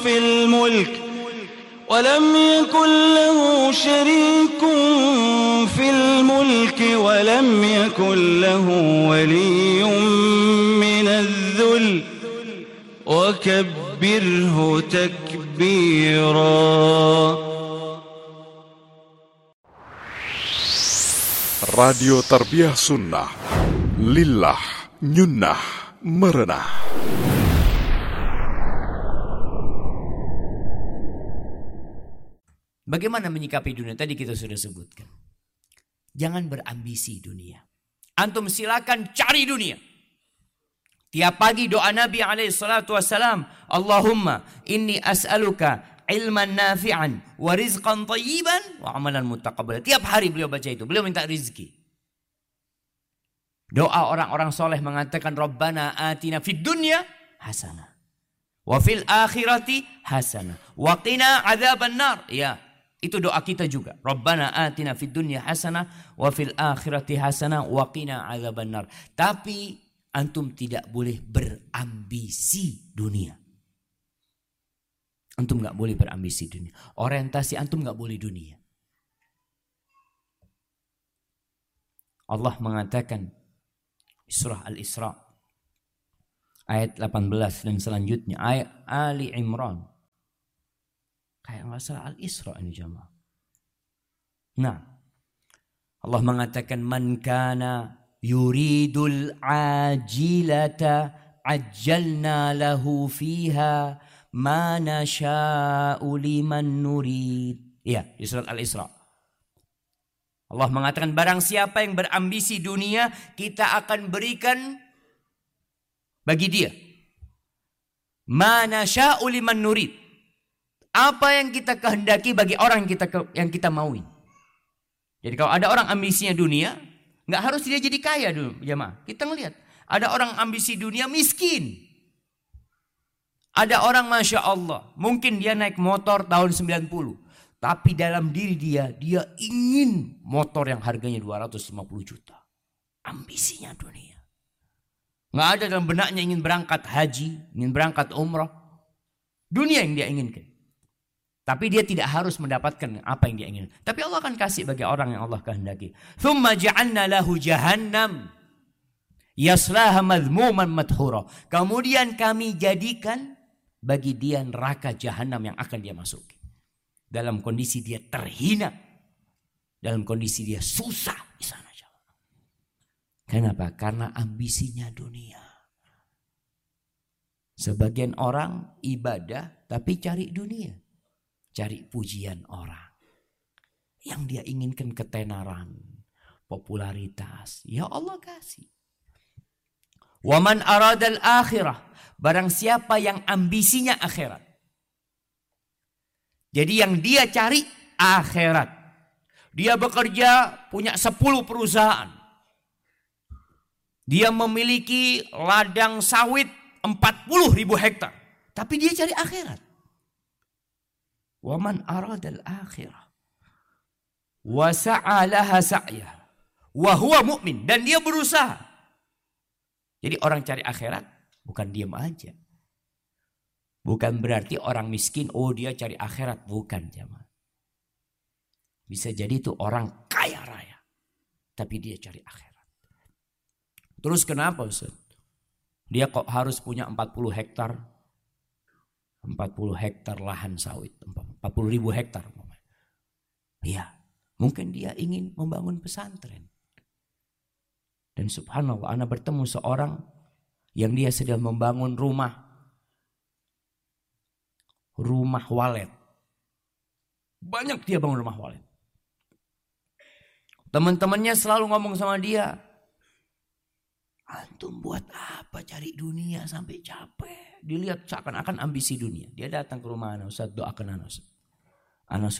في الملك ولم يكن له شريك في الملك ولم يكن له ولي من الذل وكبره تكبيرا. Radio Tarbiyah Sunnah Lillah Nyunnah Merenah. Bagaimana menyikapi dunia? Tadi kita sudah sebutkan. Jangan berambisi dunia. Antum silakan cari dunia. Tiap pagi doa Nabi SAW. Allahumma inni as'aluka ilman nafi'an wa rizqan tayyiban wa amalan mutaqabbala. Tiap hari beliau baca itu. Beliau minta rizki. Doa orang-orang soleh mengatakan Rabbana atina fid dunya hasanah wa fil akhirati hasanah wa qina adzaban nar. Ya, itu doa kita juga. Rabbana atina fid dunya hasanah wa fil akhirati hasanah wa qina adzaban nar. Tapi antum tidak boleh berambisi dunia. Antum gak boleh berambisi dunia. Orientasi antum gak boleh dunia. Allah mengatakan surah Al-Isra ayat 18 dan selanjutnya ayat Ali Imran. Kayak gak salah Al-Isra ini jamaah. Nah, Allah mengatakan man kana yuridul ajilata ajjalna lahu fiha ma nasha'u liman nurid. Ya, di surat Al-Isra. Allah mengatakan barang siapa yang berambisi dunia, kita akan berikan bagi dia ma nasha'u liman nurid. Apa yang kita kehendaki bagi orang yang kita mauin. Jadi kalau ada orang ambisinya dunia, nggak harus dia jadi kaya dulu, jemaah. Kita ngelihat ada orang ambisi dunia miskin. Ada orang Masya Allah, mungkin dia naik motor tahun 90. Tapi dalam diri dia ingin motor yang harganya 250 juta. Ambisinya dunia. Nggak ada dalam benaknya ingin berangkat haji, ingin berangkat umrah. Dunia yang dia inginkan. Tapi dia tidak harus mendapatkan apa yang dia inginkan. Tapi Allah akan kasih bagi orang yang Allah kehendaki. Thumma ja'alna lahu jahannam yaslaha madhmuman madhura. Kemudian kami jadikan bagi dia neraka jahanam yang akan dia masuki. Dalam kondisi dia terhina. Dalam kondisi dia susah di sana. Kenapa? Karena ambisinya dunia. Sebagian orang ibadah tapi cari dunia. Cari pujian orang. Yang dia inginkan ketenaran. Popularitas. Ya Allah kasih. Waman aradal akhirah. Barang siapa yang ambisinya akhirat. Jadi yang dia cari akhirat. Dia bekerja punya 10 perusahaan. Dia memiliki ladang sawit 40.000 hektar. Tapi dia cari akhirat. Waman aradal akhirah. Wa sa'alaha sa'yah. Wa huwa mu'min. Dan dia berusaha. Jadi orang cari akhirat. Bukan diam aja. Bukan berarti orang miskin, oh dia cari akhirat. Bukan jemaah. Bisa jadi itu orang kaya raya. Tapi dia cari akhirat. Terus kenapa Ustaz? Dia kok harus punya 40 hektar. 40 hektar lahan sawit. 40.000 hektar. Iya. Mungkin dia ingin membangun pesantren. Dan subhanallah, ana bertemu seorang yang dia sedang membangun rumah walet. Banyak dia bangun rumah walet. Teman-temannya selalu ngomong sama dia, antum buat apa cari dunia sampai capek? Dilihat seakan-akan ambisi dunia. Dia datang ke rumah ana, Ustaz doakan ana Ustaz. Ana